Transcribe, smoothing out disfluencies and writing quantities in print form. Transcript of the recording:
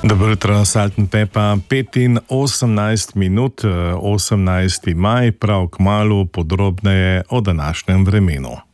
Dobro jutro, Salten Pepa, 5 in 18 minut, 18. maj, prav kmalu podrobneje o današnjem vremenu.